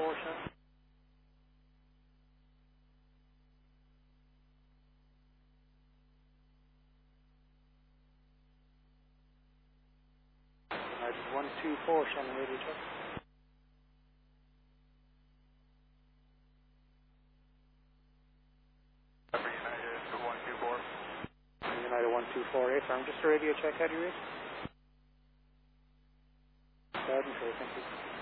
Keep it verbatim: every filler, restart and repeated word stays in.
four seven. United one two four seven, radio check. United one two four. United one two four eight, I'm just a radio check, how do you read? Loud and clear, thank you.